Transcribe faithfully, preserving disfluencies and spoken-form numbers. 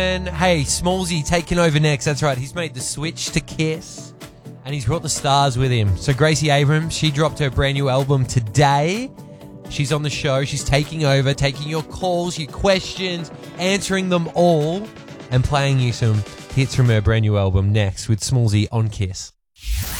And hey, Smallsy taking over next. That's right. He's made the switch to Kiss, and he's brought the stars with him. So Gracie Abrams, she dropped her brand new album today. She's on the show. She's taking over, taking your calls, your questions, answering them all, and playing you some hits from her brand new album next with Smallsy on Kiss.